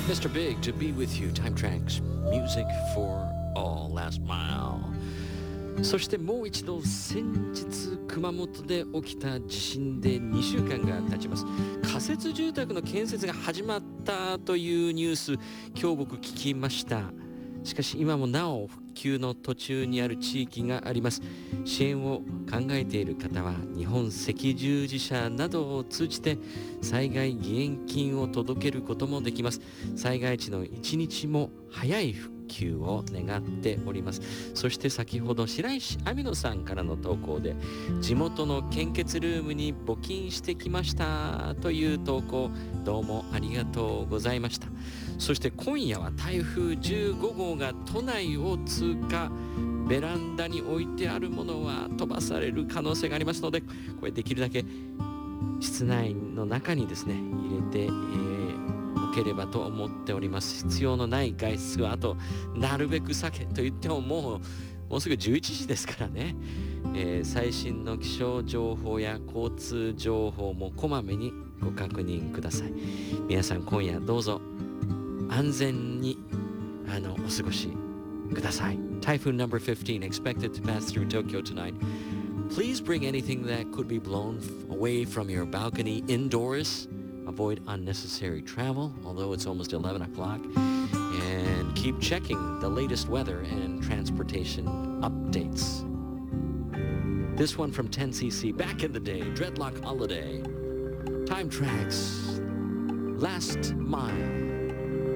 Mr. Big to be with you. Time Tracks Music for All Last Mile。 そしてもう一度、先日熊本で起きた地震で2週間が経ちます。仮設住宅の建設が始まったというニュース、今日僕聞きました。しかし今もなお復旧の途中にある地域があります。支援を考えている方は日本赤十字社などを通じて災害義援金を届けることもできます。災害地の一日も早い復旧を願っております。そして先ほど白石亜美乃さんからの投稿で、地元の献血ルームに募金してきましたという投稿、どうもありがとうございました。そして今夜は台風15号が都内を通過。ベランダに置いてあるものは飛ばされる可能性がありますので、これできるだけ室内の中にですね入れておければと思っております。必要のない外出はあとなるべく避けと言ってももうすぐ11時ですからね、最新の気象情報や交通情報もこまめにご確認ください。皆さん今夜どうぞ安全にお過ごしください。 Typhoon number 15 expected to pass through Tokyo tonight. Please bring anything that could be blown away from your balcony indoors. Avoid unnecessary travel, although it's almost 11 o'clock. And keep checking the latest weather and transportation updates. This one from 10cc, back in the day, Dreadlock Holiday. Time Tracks Last Mile.